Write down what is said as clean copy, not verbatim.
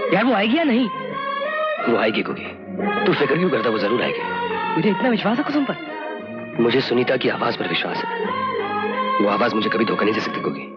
यार वो आएगी या नहीं? वो आएगी गुगी, तू फिक्र क्यों करता, वो जरूर आएगी। मुझे इतना विश्वास है कुसुम पर? मुझे सुनीता की आवाज पर विश्वास है। वो आवाज मुझे कभी धोखा नहीं दे सकती गुगी।